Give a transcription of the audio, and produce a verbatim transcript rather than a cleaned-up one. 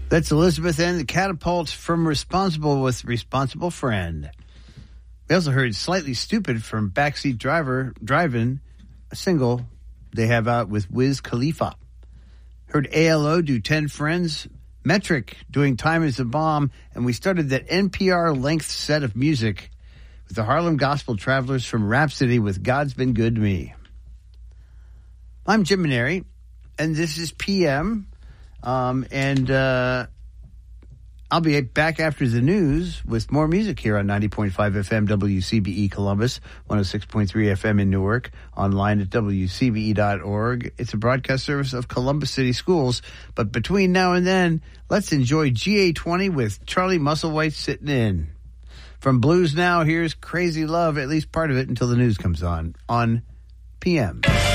That's Elizabeth and the Catapult from Responsible with Responsible Friend. We also heard Slightly Stupid from Backseat Driver, Drivin', a single they have out with Wiz Khalifa. Heard A L O do ten Friends, Metric doing Time is a Bomb, and we started that N P R-length set of music with the Harlem Gospel Travelers from Rhapsody with God's Been Good to Me. I'm Jim Maneri, and this is P M, um, and uh, I'll be back after the news with more music here on ninety point five F M W C B E Columbus, one oh six point three F M in Newark, online at W C B E dot org. It's a broadcast service of Columbus City Schools. But between now and then, let's enjoy G A twenty with Charlie Musselwhite sitting in. From Blues Now, here's Crazy Love, at least part of it, until the news comes on, on P M.